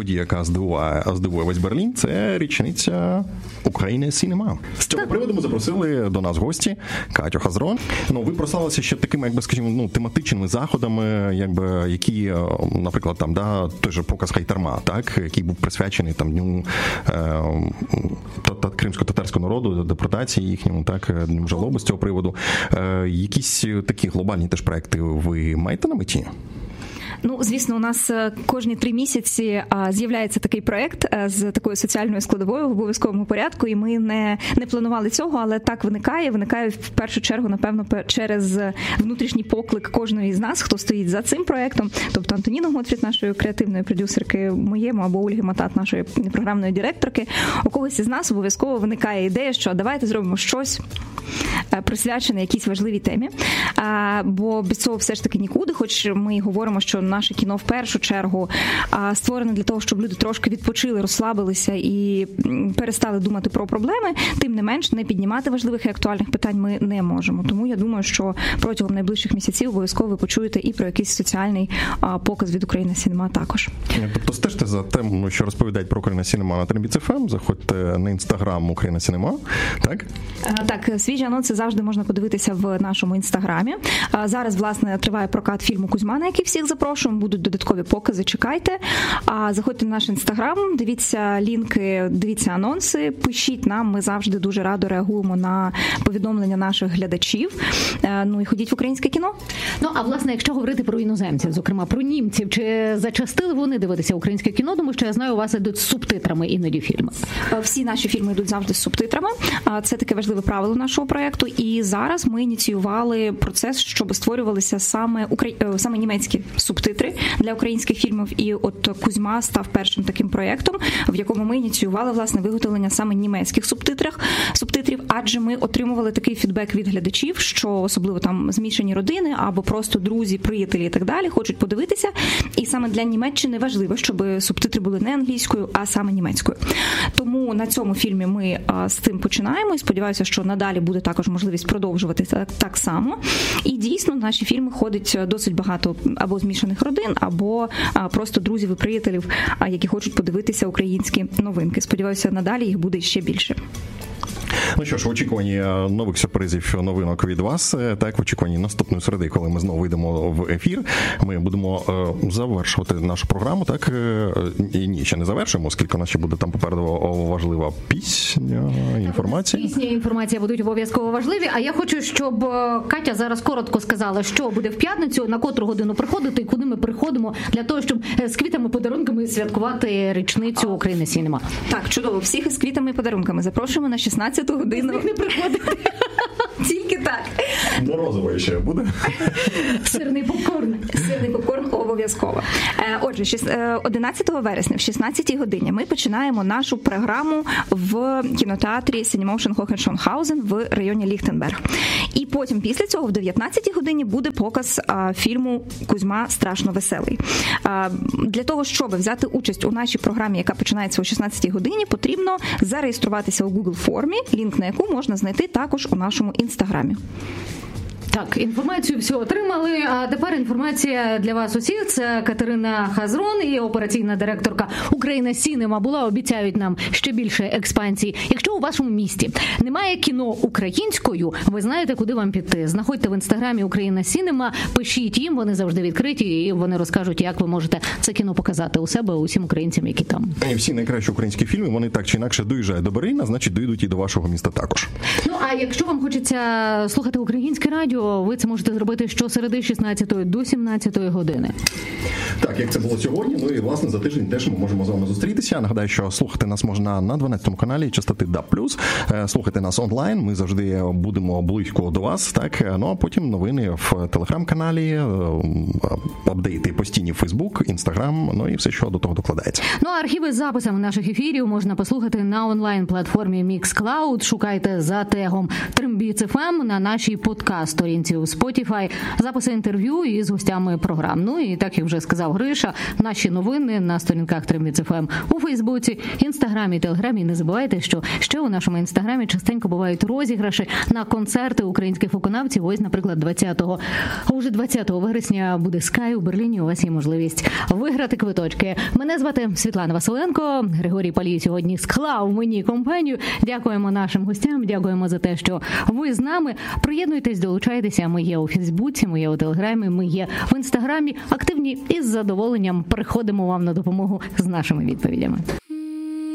подія, яка здивує весь Берлін, це річниця України Сінема. З цього приводу ми запросили до нас гості Катю Хазрон. Ви прославилися ще такими, скажімо, тематичними заходами, які, наприклад, той же показ Хайтарма, так, який був присвячений дню кримсько-татарського народу, депортації їхньому, так, дню жалоби з цього приводу. Якісь такі глобальні теж проекти ви маєте на меті? Звісно, у нас кожні 3 місяці з'являється такий проект з такою соціальною складовою в обов'язковому порядку, і ми не планували цього, але так виникає в першу чергу, напевно, через внутрішній поклик кожної з нас, хто стоїть за цим проектом, тобто Антоніни Готфрід, нашої креативної продюсерки, моєму, або Ольги Матат, нашої програмної директорки. У когось із нас обов'язково виникає ідея, що давайте зробимо щось присвячене якійсь важливій темі, бо без цього все ж таки нікуди, хоч ми говоримо, що наше кіно в першу чергу створене для того, щоб люди трошки відпочили, розслабилися і перестали думати про проблеми, тим не менш не піднімати важливих і актуальних питань ми не можемо. Тому я думаю, що протягом найближчих місяців обов'язково ви почуєте і про якийсь соціальний показ від Україна Сінема також. Тобто стежте за тим, що розповідають про Україна Сінема на Трендбітс ФМ, заходьте на Інстаграм Україна Сінема, так? Так, свіжі анонси завжди можна подивитися в нашому Інстаграмі. Зараз, власне, триває прокат фільму «Кузьма», на який всіх запрошуємо. Будуть додаткові покази, чекайте. Заходьте на наш Інстаграм, дивіться лінки, дивіться анонси, пишіть нам, ми завжди дуже радо реагуємо на повідомлення наших глядачів. І ходіть в українське кіно. А власне, якщо говорити про іноземців, зокрема про німців, чи зачастили вони дивитися українське кіно? Тому що я знаю, у вас ідуть з субтитрами іноді фільми. Всі наші фільми йдуть завжди з субтитрами. Це таке важливе правило нашого проєкту. І зараз ми ініціювали процес, щоб створювалися саме німецькі субтитри для українських фільмів. І от «Кузьма» став першим таким проєктом, в якому ми ініціювали, власне, виготовлення саме німецьких субтитрів, адже ми отримували такий фідбек від глядачів, що особливо там змішані родини або просто друзі, приятелі і так далі хочуть подивитися. І саме для Німеччини важливо, щоб субтитри були не англійською, а саме німецькою. Тому на цьому фільмі ми з цим починаємо і сподіваюся, що надалі буде також можливість продовжувати так само. І дійсно, в наші фільми ходить досить багато або змішаних родин, або просто друзів і приятелів, які хочуть подивитися українські новинки. Сподіваюся, надалі їх буде ще більше. Що ж, в очікуванні нових сюрпризів, новинок від вас, так, в очікуванні наступної середи, коли ми знову вийдемо в ефір, ми будемо завершувати нашу програму, так, і ні, ще не завершимо, оскільки у нас ще буде там попереду важлива пісня, інформація. Пісня і інформація будуть обов'язково важливі, а я хочу, щоб Катя зараз коротко сказала, що буде в п'ятницю, на котру годину приходити і куди ми приходимо для того, щоб з квітами, подарунками святкувати річницю України Сінема. Так, чудово, всіх із квітами і подарунками запрошуємо на 16-ту годину. Не приходити. Тільки так. Морозиво ще буде. Сирний попкорн. Сирний попкорн обов'язково. Отже, 11 вересня в 16-й годині ми починаємо нашу програму в кінотеатрі Cinemotion Hohenschönhausen в районі Ліхтенберг. І потім після цього в 19-й годині буде показ фільму «Кузьма страшно веселий». Для того, щоб взяти участь у нашій програмі, яка починається о 16-й годині, потрібно зареєструватися у Google формі, лінк на яку можна знайти також у нашому Інстаграмі. Так, інформацію всю отримали, а тепер інформація для вас усіх. Це Катерина Хазрон і операційна директорка Україна Сінема була. Обіцяють нам ще більше експансії. Якщо у вашому місті немає кіно українською, ви знаєте, куди вам піти. Знаходьте в Інстаграмі Україна Сінема, пишіть їм, вони завжди відкриті, і вони розкажуть, як ви можете це кіно показати у себе, усім українцям, які там. І всі найкращі українські фільми, вони так чи інакше доїжджають до Берліна, значить доїдуть і до вашого міста також. А якщо вам хочеться слухати українське радіо, ви це можете зробити щосереди з 16 до 17 години. Так, як це було сьогодні, і, власне, за тиждень теж ми можемо з вами зустрітися. Нагадаю, що слухати нас можна на 12-му каналі частоти DAB+. Слухайте нас онлайн, ми завжди будемо близько до вас, так? А потім новини в Телеграм-каналі, апдейти постійні в Фейсбук, Інстаграм, і все, що до того докладається. А архіви з записами наших ефірів можна послухати на онлайн-платформі Mixcloud. Шукайте за тегом Трендбітс ФМ на нашій подкаст-сторінці у Spotify. Записи інтерв'ю із гостями програм. І так, як вже сказав Гриша. Наші новини на сторінках Трембіц ФМ у Фейсбуці, Інстаграмі, Телеграмі. І не забувайте, що ще у нашому Інстаграмі частенько бувають розіграші на концерти українських виконавців. Ось, наприклад, 20 вересня буде Sky у Берліні. У вас є можливість виграти квиточки. Мене звати Світлана Василенко. Григорій Палій сьогодні склав мені компанію. Дякуємо нашим гостям, дякуємо за те, що ви з нами. Приєднуйтесь, долучайтеся. Ми є у Фейсбуці, ми є у Телеграмі, ми є в Інстаграмі. Активні і з задоволенням приходимо вам на допомогу з нашими відповідями.